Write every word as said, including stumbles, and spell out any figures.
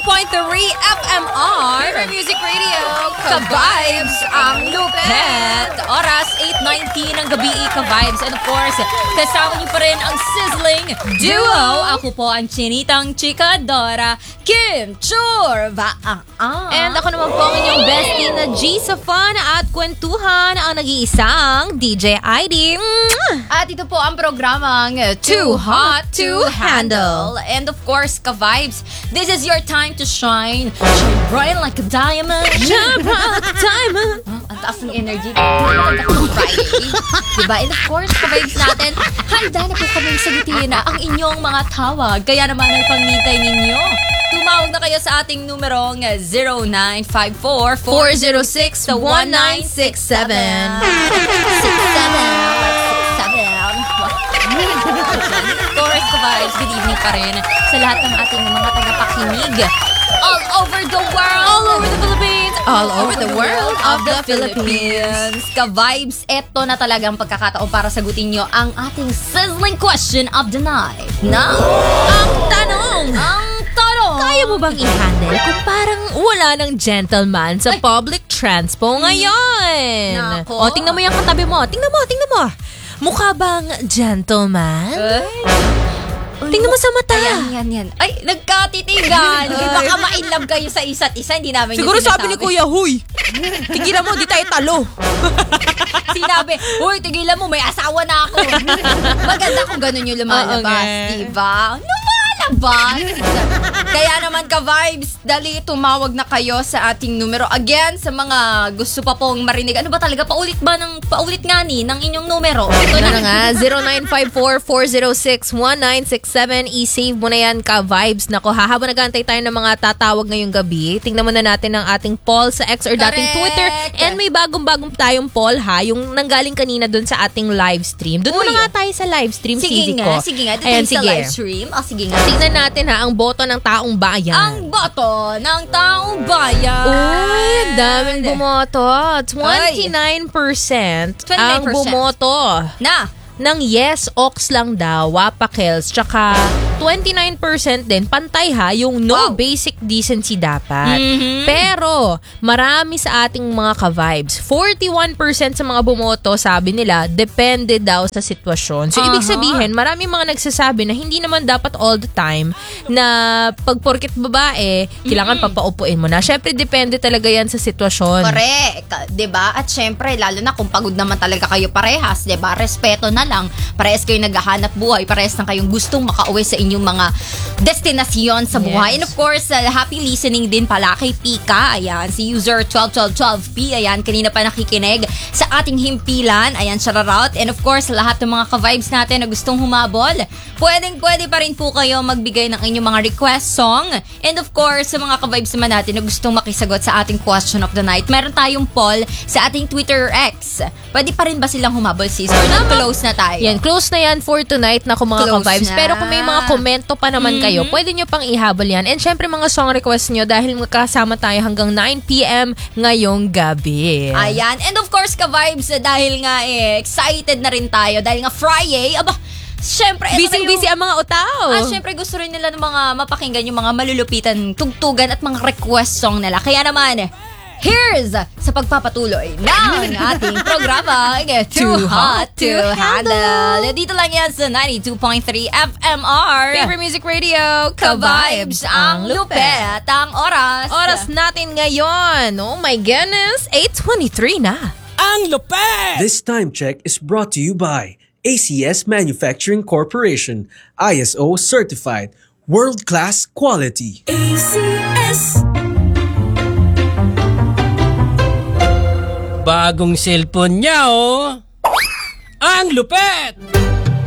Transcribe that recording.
point three F M R Favorite Music Radio, Ka-Vibes ang lupet. Oras eight nineteen ng gabi, Ka-Vibes. And of course, kasama niyo pa rin ang sizzling duo. Ako po ang chinitang chika Dora, Kim Churva. Ah, ah. And ako naman po ang inyong bestie na G sa fun at kwentuhan, ang nag-iisang D J I D. At ito po ang programang Too Hot to Handle. And of course, Ka-Vibes, this is your time to shine. Shine bright like a diamond. Shine bright like a diamond. Oh, ang taas ng energy. Maganda ko Friday. Diba? And of course, Ka-Vibes natin, handa na po kami sagutin na ang inyong mga tawag. Kaya naman ay pangintay ninyo. Tumawag na kayo sa ating numerong zero nine five four, four zero six, one nine six seven. six seven. Of course, Ka-Vibes, good evening pa rin sa lahat ng ating mga tagapakinig all over the world, all over the Philippines, all over the world of the Philippines. Ka-Vibes, eto na talaga ang pagkakataon para sagutin nyo ang ating sizzling question of the night. Na, ang tanong, ang tanong, kaya mo bang i-handle kung parang wala ng gentleman sa Ay. public transpo ngayon? Nako. O, tingnan mo yung katabi mo. Tingnan mo, tingnan mo. Mukha bang gentleman? Ay. Tingnan mo sa mata. Ayan, yan, yan. Ay, nagkatitigan. Baka ma-inlove kayo sa isa't isa. Hindi namin Siguro yung sabi ni Kuya, huy, tigilan mo, di tayo talo. Sinabi, huy, tigilan mo, may asawa na ako. Maganda kung ganun yung lumalabas, okay. diba? Lumalabas. Kaya naman, Ka-Vibes, dali tumawag na kayo sa ating numero. Again, sa mga gusto pa pong marinig. Ano ba talaga? Paulit ba ng, paulit nga ni, ng inyong numero? Ito na, na nga, zero nine five four, four zero six, one nine six seven. I-save mo na yan, Ka-Vibes. Nako, ha, habang nag-aantay tayo ng mga tatawag ngayong gabi, tingnan muna natin ang ating poll sa X or dating Twitter. And may bagong-bagong tayong poll, ha, yung nanggaling kanina dun sa ating live stream. Doon muna nga tayo sa live stream, sige nga, ko. sige nga. Doon Ayan, sa sige. live stream. O, sige nga. Tingnan natin, ha, ang boto ng taong bayan. Ang boto ng taong bayan. Uy, daming bumoto. twenty-nine percent ang bumoto. Na? Ng yes, ox lang daw, wapakels, tsaka twenty-nine percent din, pantay ha, yung no wow. basic decency dapat. Mm-hmm. Pero, marami sa ating mga ka-vibes, forty-one percent sa mga bumoto, sabi nila, depende daw sa sitwasyon. So, uh-huh. ibig sabihin, marami mga nagsasabi na hindi naman dapat all the time na pag porket babae, kailangan mm-hmm. papaupuin mo na. Syempre, depende talaga yan sa sitwasyon. Correct. Diba? At syempre, lalo na kung pagod naman talaga kayo parehas, diba? Respeto na lang. Parehas kayo naghahanap buhay. Parehas na kayong gustong makauwi sa inyong mga destinasyon sa buhay. Yes. And of course, uh, happy listening din pala kay Pika. Ayan, si user twelve twelve twelve P. Ayan, kanina pa nakikinig sa ating himpilan. Ayan, shoutout. And of course, lahat ng mga ka-vibes natin na gustong humabol, pwedeng pwede pa rin po kayo magbigay ng inyong mga request song. And of course, sa mga ka-vibes naman natin na gustong makisagot sa ating question of the night, meron tayong poll sa ating Twitter X. Pwede pa rin ba silang humabol, sis? Or na-close na tayo? Yan, close na yan for tonight na kung mga ka-vibes. Pero kung may mga komento pa naman mm-hmm. kayo, pwede nyo pang ihabol yan. And syempre mga song request nyo dahil magkasama tayo hanggang nine p.m. ngayong gabi. Ayan. And of course, ka-vibes, dahil nga eh, excited na rin tayo. Dahil nga Friday, aba, syempre, busy-busy ang mga utaw. At syempre, gusto rin nila ng mga mapakinggan yung mga malulupitan, tugtugan at mga request song nila. Kaya naman, here's sa pagpapatuloy ng ating programa Too Hot to Handle. Dito lang yan sa ninety-two point three F M R Favorite Music Radio, Ka-Vibes ang lupet. Ang oras. Oras natin ngayon. Oh my goodness, eight twenty-three na. Ang lupet! This time check is brought to you by A C S Manufacturing Corporation, I S O certified, world-class quality. A C S. Bagong cellphone niya, oh. Ang lupet!